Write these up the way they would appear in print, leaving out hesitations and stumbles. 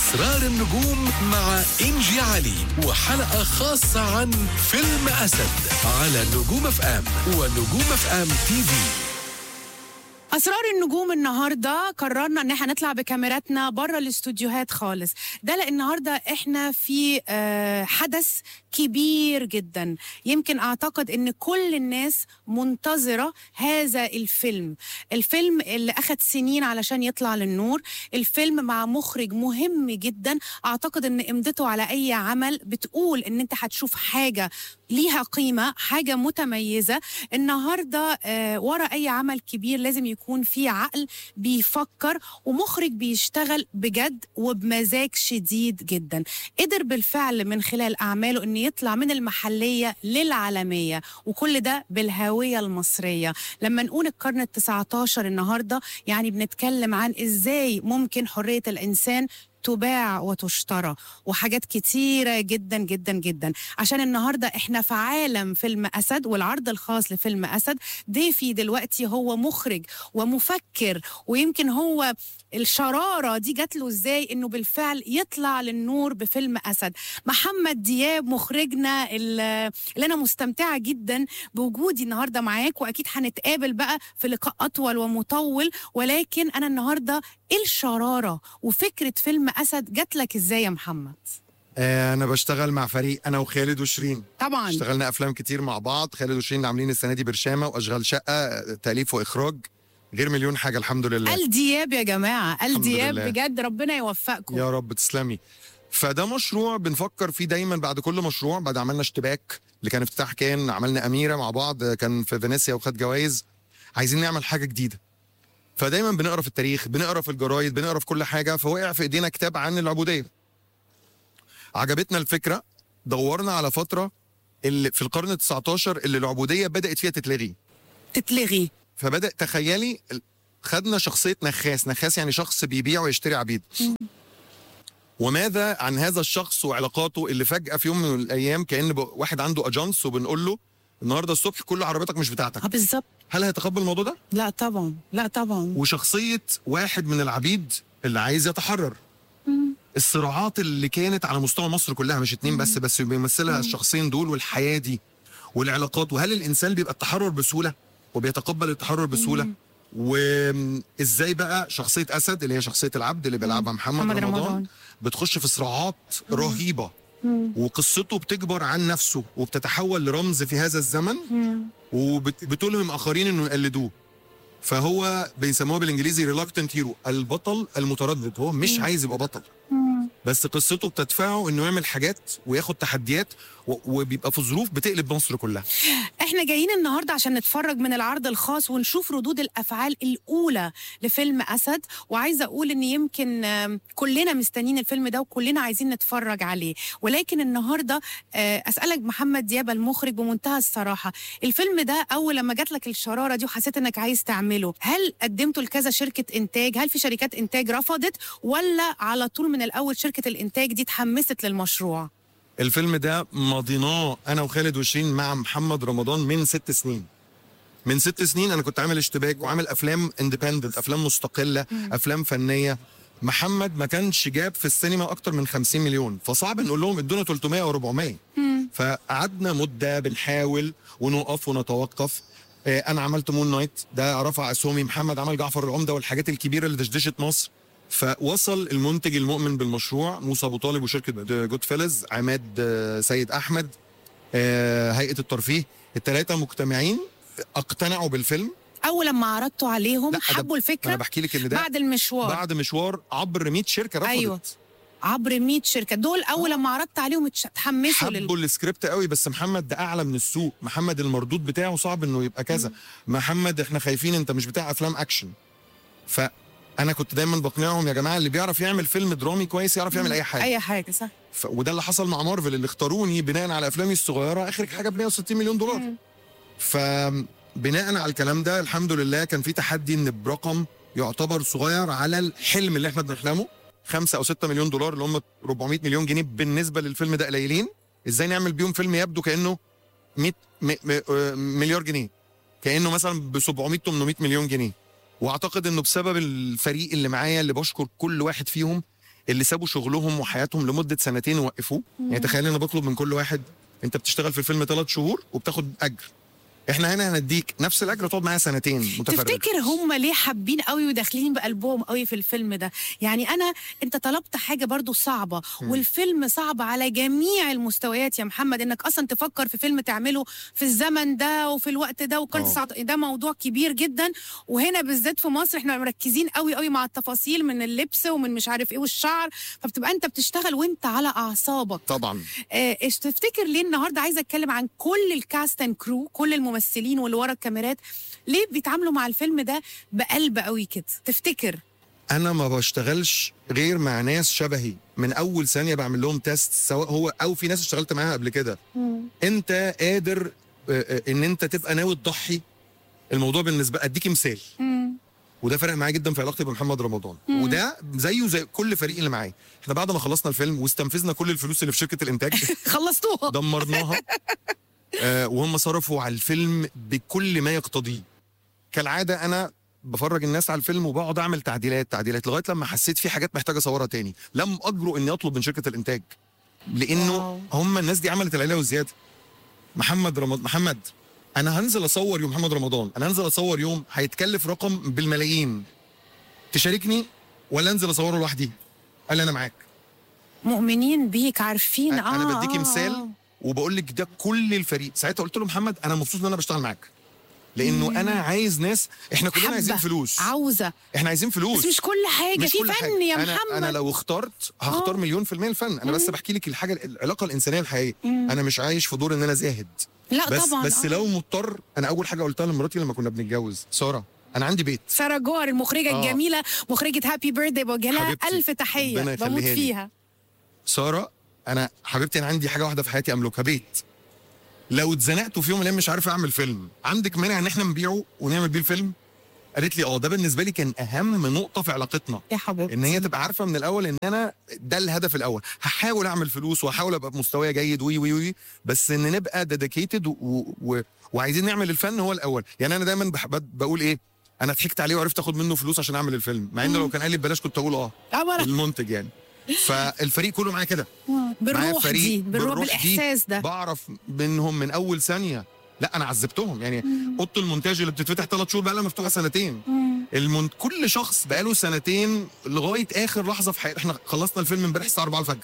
أسرار النجوم مع إنجي علي، وحلقة خاصة عن فيلم أسد على نجوم اف ام ونجوم اف ام تي في. أسرار النجوم النهاردة قررنا إن احنا نطلع بكاميراتنا بره الاستوديوهات خالص، ده لأن النهاردة احنا في حدث كبير جدا. يمكن أعتقد إن كل الناس منتظرة هذا الفيلم اللي أخذ سنين علشان يطلع للنور، الفيلم مع مخرج مهم جدا. أعتقد إن قيمته على أي عمل بتقول إن أنت هتشوف حاجة ليها قيمة، حاجة متميزة. النهاردة ورا أي عمل كبير لازم يكون في عقل بيفكر ومخرج بيشتغل بجد وبمزاج شديد جدا. قدر بالفعل من خلال أعماله أن يطلع من المحلية للعالمية، وكل ده بالهوية المصرية. لما نقول القرن ال19 النهاردة يعني بنتكلم عن إزاي ممكن حرية الإنسان تباع وتشترى، وحاجات كتيرة جدا جدا جدا. عشان النهاردة احنا في عالم فيلم أسد والعرض الخاص لفيلم أسد. ضيفي دلوقتي هو مخرج ومفكر، ويمكن هو الشرارة دي جات له ازاي انه بالفعل يطلع للنور بفيلم أسد. محمد دياب مخرجنا اللي انا مستمتعة جدا بوجودي النهاردة معاك، واكيد هنتقابل بقى في لقاء اطول ومطول. ولكن انا النهاردة الشرارة وفكرة فيلم أسد جات لك ازاي يا محمد؟ انا بشتغل مع فريق، انا وخالد وشيرين. طبعا اشتغلنا افلام كتير مع بعض. خالد وشيرين عاملين السنه دي برشامه واشغال شقه، تاليف واخراج، غير مليون حاجه. الحمد لله. الدياب يا جماعه، الدياب لله. بجد ربنا يوفقكم يا رب تسلمي. فده مشروع بنفكر فيه دايما بعد كل مشروع. بعد عملنا اشتباك اللي كان افتتاح، كان عملنا اميره مع بعض كان في فينيسيا وخد جوائز. عايزين نعمل حاجه جديده، فدايما بنقرا في التاريخ، بنقرا في الجرايد، بنقرا في كل حاجه. فوقع في ايدينا كتاب عن العبوديه، عجبتنا الفكره. دورنا على فتره اللي في القرن ال19 اللي العبوديه بدات فيها تتلغي. فبدا، تخيلي، خدنا شخصيه نخاس يعني شخص بيبيع ويشتري عبيد. وماذا عن هذا الشخص وعلاقاته اللي فجاه في يوم من الايام كأن واحد عنده اجانس وبنقول له النهارده الصبح كل عربيتك مش بتاعتك. بالظبط. هل هيتقبل الموضوع ده؟ لا طبعا، لا طبعا. وشخصيه واحد من العبيد اللي عايز يتحرر. الصراعات اللي كانت على مستوى مصر كلها، مش اتنين بس بيمثلها الشخصين دول، والحياه دي والعلاقات. وهل الانسان بيبقى التحرر بسهوله وبيتقبل التحرر بسهوله؟ وازاي بقى شخصيه اسد اللي هي شخصيه العبد اللي بيلعبها محمد رمضان بتخش في صراعات رهيبه، وقصته بتكبر عن نفسه وبتتحول لرمز في هذا الزمن، وبتلهم اخرين انه يقلدوه. فهو بيسموه بالانجليزي reluctant hero، البطل المتردد. هو مش عايز يبقى بطل، بس قصته بتدفعه انه يعمل حاجات وياخد تحديات، وبيبقى في ظروف بتقلب مصر كلها. احنا جايين النهارده عشان نتفرج من العرض الخاص ونشوف ردود الافعال الاولى لفيلم اسد. وعايزه اقول ان يمكن كلنا مستنيين الفيلم ده وكلنا عايزين نتفرج عليه. ولكن النهارده اسالك محمد دياب المخرج بمنتهى الصراحه، الفيلم ده اول لما جات لك الشراره دي وحسيت انك عايز تعمله، هل قدمته لكذا شركه انتاج؟ هل في شركات انتاج رفضت، ولا على طول من الاول شركه الانتاج دي اتحمست للمشروع؟ الفيلم ده مضيناه انا وخالد وشيرين مع محمد رمضان من 6 سنين. من 6 سنين انا كنت عامل اشتباك وعامل افلام اندبندنت، افلام مستقله، افلام فنيه. محمد ما كانش جاب في السينما اكتر من 50 مليون، فصعب نقول لهم ادونا 300 او 400. فقعدنا مده بنحاول ونقف ونتوقف. انا عملت مون نايت، ده رفع اسهمي. محمد عمل جعفر العمده والحاجات الكبيره اللي دشدشت مصر. فوصل المنتج المؤمن بالمشروع موسى ابو طالب وشركه جود فيلز، عماد سيد احمد، هيئه الترفيه، الثلاثه مجتمعين اقتنعوا بالفيلم. اول لما عرضتوا عليهم حبوا الفكره. انا بحكي لك ان ده بعد مشوار عبر 100 شركه رفضت. ايوه، عبر 100 شركه. دول اول لما عرضت عليهم اتحمسوا حبوا السكريبت قوي. بس محمد ده اعلى من السوق. محمد المردود بتاعه صعب انه يبقى كذا. محمد احنا خايفين انت مش بتاع افلام اكشن. فانا كنت دايما بقنعهم يا جماعه اللي بيعرف يعمل فيلم درامي كويس يعرف يعمل اي حاجه. اي حاجه صح. وده اللي حصل مع مارفل اللي اختاروني بناء على افلامي الصغيره، اخر حاجه ب 160 مليون دولار. فبناء على الكلام ده الحمد لله كان في تحدي ان برقم يعتبر صغير على الحلم اللي احنا بنحلمه، 5 أو 6 مليون دولار اللي هم 400 مليون جنيه بالنسبه للفيلم ده قليلين. ازاي نعمل بيهم فيلم يبدو كانه 100 مليار جنيه، كانه مثلا ب 700 800 مليون جنيه. واعتقد انه بسبب الفريق اللي معايا اللي بشكر كل واحد فيهم اللي سابوا شغلهم وحياتهم لمده سنتين ووقفوه. يعني تخيل انا بطلب من كل واحد انت بتشتغل في الفيلم 3 شهور وبتاخد اجر، احنا هنا هنديك نفس الاجر تقعد معايا سنتين متفرج. تفتكر هم ليه حابين قوي وداخلين بقلبهم قوي في الفيلم ده؟ يعني انت طلبت حاجه برضو صعبه، والفيلم صعب على جميع المستويات يا محمد، انك اصلا تفكر في فيلم تعمله في الزمن ده وفي الوقت ده ده موضوع كبير جدا. وهنا بالذات في مصر احنا مركزين قوي قوي مع التفاصيل من اللبس ومن مش عارف ايه والشعر، فبتبقى انت بتشتغل وانت على اعصابك طبعا. ايش تفتكر ليه النهارده عايزه اتكلم عن كل الكاست اند كرو، كل الممثلين واللي ورا الكاميرات، ليه بيتعاملوا مع الفيلم ده بقلب قوي كده؟ تفتكر؟ انا ما بشتغلش غير مع ناس شبهي من اول ثانيه، بعمل لهم تيست سواء هو او في ناس اشتغلت معاها قبل كده. انت قادر ان انت تبقى ناوي تضحي. الموضوع بالنسبه اديكي مثال، وده فرق معايا جدا في علاقتي بمحمد رمضان، وده زيه زي كل فريق اللي معايا. احنا بعد ما خلصنا الفيلم واستنفذنا كل الفلوس اللي في شركه الانتاج خلصتوها دمرناها. وهم صرفوا على الفيلم بكل ما يقتضيه. كالعاده انا بفرج الناس على الفيلم وبقعد اعمل تعديلات لغايه لما حسيت في حاجات محتاجه اصورها تاني، لم اجرؤ اني اطلب من شركه الانتاج لانه هم الناس دي عملت العيله والزياده. محمد انا هنزل اصور يوم محمد رمضان، انا هنزل اصور يوم هيتكلف رقم بالملايين، تشاركني ولا انزل اصوره لوحدي؟ قال لي انا معاك. مؤمنين بيك، عارفين. انا بديكي مثال وبقول لك ده كل الفريق. ساعتها قلت له محمد انا مبسوط ان انا بشتغل معاك، لانه انا عايز ناس، احنا كلنا عايزين فلوس، احنا عايزين فلوس، بس مش كل حاجه مش في كل فن حاجة. يا محمد. انا لو اخترت هختار 100% الفن. انا بس بحكي لك الحاجه، العلاقه الانسانيه الحقيقيه. انا مش عايش في دور ان انا زاهد، لا بس طبعا. بس لو مضطر. انا اول حاجه قلتها لمراتي لما كنا بنتجوز، ساره انا عندي بيت. ساره جوهر المخرجه الجميله، مخرجه هابي بيرثدي، بوجه لها الف تحيه، بموت فيها. ساره انا حبيبتي، انا عندي حاجه واحده في حياتي املكها، بيت. لو اتزنقت في يوم من الايام مش عارف اعمل فيلم، عندك مانع ان احنا نبيعه ونعمل بيه الفيلم؟ قالت لي ده بالنسبه لي كان اهم نقطه في علاقتنا يا حبيبتي، ان هي تبقى عارفه من الاول ان انا ده الهدف الاول. هحاول اعمل فلوس وهحاول ابقى بمستوى جيد وي بس ان نبقى ديديكيتد وعايزين نعمل الفن هو الاول. يعني انا دايما بقول ايه، انا ضحكت عليه وعرفت اخد منه فلوس عشان اعمل الفيلم، مع انه لو كان قال لي ببلاش كنت اقول المنتج يعني. فالفريق كله معايا كده، بالروح دي، بالاحساس ده، بعرف منهم من اول ثانيه. لا انا عذبتهم يعني. اوضه المونتاج اللي بتتفتح 3 شهور بقى لها مفتوحه سنتين. كل شخص بقى له سنتين لغايه اخر لحظه في حياتنا. احنا خلصنا الفيلم امبارح الساعه 4 الفجر.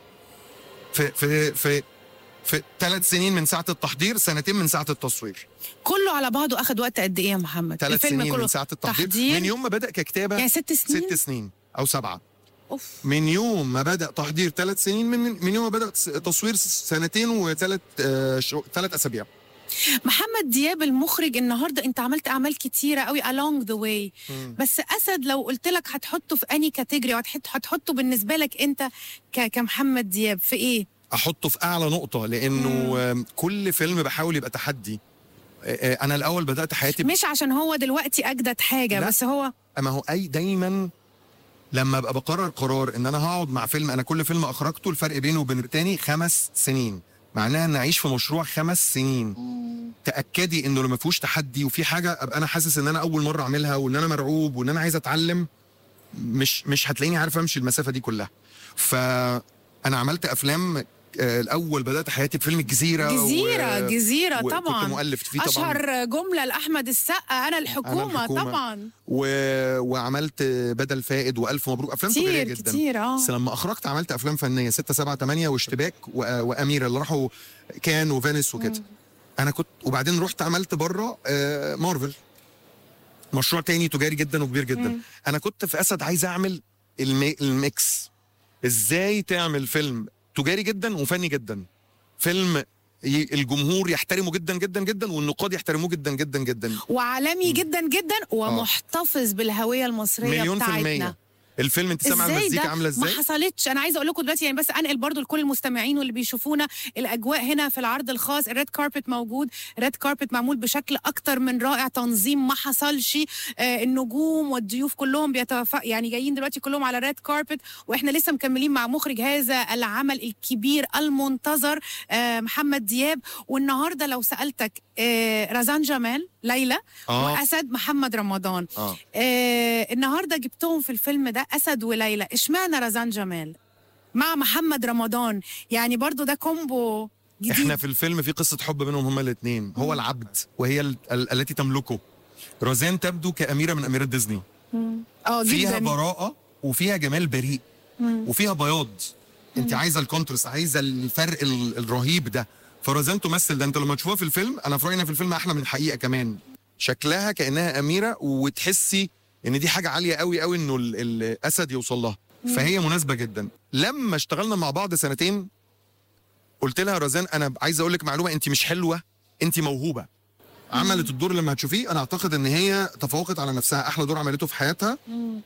في 3 سنين من ساعه التحضير، 2 من ساعه التصوير. كله على بعضه اخد وقت قد ايه يا محمد؟ 3 سنين من ساعه التحضير، من يوم ما بدا ككتابه يعني 6 سنين. 6 سنين او 7. أوف. من يوم ما بدا تحضير 3 سنين، من يوم ما بدا تصوير 2 و3 اسابيع. محمد دياب المخرج، النهارده انت عملت اعمال كتيره قوي along the way، بس اسد لو قلت لك هتحطه في اني كاتيجوري، هتحطه بالنسبه لك انت كمحمد دياب في ايه؟ احطه في اعلى نقطه، لانه كل فيلم بحاول يبقى تحدي. انا الاول بدات حياتي مش عشان هو دلوقتي اجدد حاجه، بس هو اما هو دايما لما ابقى بقرر قرار ان انا هقعد مع فيلم، انا كل فيلم اخرجته الفرق بينه وبين التاني 5 سنين، معناها ان اعيش في مشروع 5 سنين. تاكدي انه لو ما فيهوش تحدي وفي حاجه ابقى انا حاسس ان انا اول مره اعملها وان انا مرعوب وان انا عايز اتعلم، مش هتلاقيني عارف امشي المسافه دي كلها. فانا عملت افلام. الاول بدات حياتي بفيلم الجزيره. جزيره طبعا كنت مؤلف فيه طبعا. اشهر جمله لاحمد السقا، انا الحكومه طبعا. وعملت بدل فائد والف مبروك، افلام تجاريه جدا كتير. بس لما اخرجت عملت افلام فنيه 6 7 8 واشتباك واميره اللي راحوا كان وفينيس وكده. انا كنت وبعدين رحت عملت بره مارفل، مشروع تاني تجاري جدا وكبير جدا. انا كنت في اسد عايز اعمل الميكس. ازاي تعمل فيلم تجاري جدا وفني جدا، فيلم الجمهور يحترمه جدا جدا جدا والنقاد يحترموه جدا جدا جدا، وعالمي جدا جدا، ومحتفظ بالاهواء المصريه بتاعتنا. الفيلم انت سامعه المزيكا عامله ازاي؟ ما حصلتش. انا عايزه اقول لكم دلوقتي، يعني بس انقل برضو لكل المستمعين واللي بيشوفونا الاجواء هنا في العرض الخاص. الريد كاربت موجود، ريد كاربت معمول بشكل اكتر من رائع، تنظيم ما حصلش. النجوم والضيوف كلهم يعني جايين دلوقتي كلهم على ريد كاربت، واحنا لسه مكملين مع مخرج هذا العمل الكبير المنتظر محمد دياب. والنهارده لو سالتك رزان جمال ليلى آه. واسد محمد رمضان. النهارده جبتهم في الفيلم ده اسد وليلى، اشمعنى رزان جمال مع محمد رمضان؟ يعني برضو ده كومبو جديد. احنا في الفيلم في قصه حب بينهم هما الاثنين، هو العبد وهي التي تملكه. رزان تبدو كاميره من اميرات ديزني. فيها جدا. براءه وفيها جمال بريء وفيها بياض. انت عايزه الكونترست، عايزه الفرق الرهيب ده. فرزان تمثل ده. انت لما تشوفوها في الفيلم، انا في رايي في الفيلم احلى من الحقيقه كمان. شكلها كانها اميره، وتحسي ان دي حاجه عاليه قوي قوي انه الاسد يوصل لها. فهي مناسبه جدا. لما اشتغلنا مع بعض سنتين قلت لها رزان انا عايز اقول لك معلومه، انت مش حلوه، انت موهوبه. عملت الدور لما هتشوفيه انا اعتقد ان هي تفوقت على نفسها، احلى دور عملته في حياتها.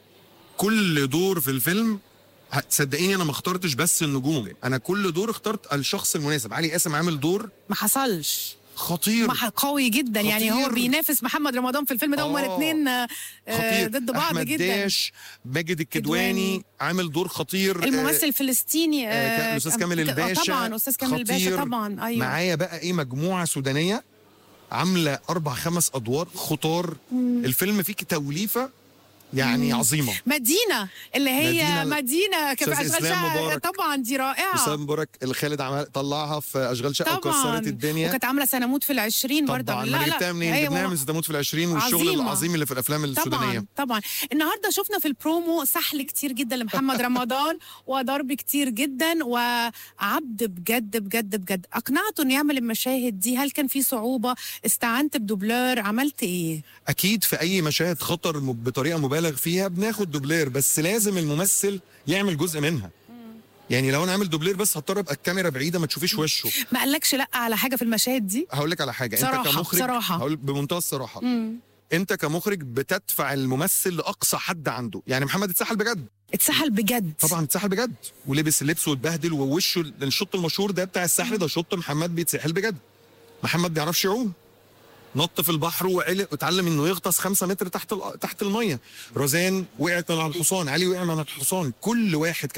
كل دور في الفيلم صدقيني انا ما اخترتش بس النجوم، انا كل دور اخترت الشخص المناسب. علي قاسم عامل دور ما حصلش خطير قوي جدا. خطير. يعني هو بينافس محمد رمضان في الفيلم ده، هما الاثنين ضد بعض أحمد جدا. داش، ماجد الكدواني عامل دور خطير. الممثل الفلسطيني الاستاذ كامل الباشا طبعا استاذ كامل الباشا طبعا. ايوه معايا بقى ايه مجموعه سودانيه عامله 4-5 ادوار خطار. الفيلم فيه توليفه يعني عظيمه. مدينه اللي هي مدينه أستاذ إسلام مبارك. طبعا دي رائعه. إسلام مبارك الخالد طلعها في اشغال شقه وكسرت الدنيا، وكانت عامله سنموت في العشرين برضه. طبعا ما جبتها منين؟ جبناها من سنموت في العشرين والشغل العظيم اللي في الافلام السودانيه. طبعا النهارده شفنا في البرومو سحل كتير جدا لمحمد رمضان وضرب كتير جدا وعبد بجد بجد بجد. اقنعته انه يعمل المشاهد دي؟ هل كان في صعوبه؟ استعنت بدوبلير؟ عملت ايه؟ اكيد في اي مشاهد خطر بطريقه مبالغ فيها بناخد دوبلير، بس لازم الممثل يعمل جزء منها. يعني لو انا عامل دوبلير بس هضطر ابقى الكاميرا بعيده ما تشوفيش وشه. ما قالكش لا على حاجه في المشاهد دي؟ هقول لك على حاجه. صراحة انت كمخرج صراحة. هقول بمنتهى الصراحه. انت كمخرج بتدفع الممثل لاقصى حد عنده. يعني محمد اتسحل بجد، اتسحل بجد طبعا اتسحل بجد، ولبس اللبس واتبهدل ووشه. الشوط المشهور ده بتاع السحل ده شوط محمد بيتسحل بجد. محمد بيعرفش يعوم، نط في البحر واتعلم انه يغطس 5 متر تحت الميه. رزان وقعت من على الحصان، علي وقع من على الحصان. كل واحد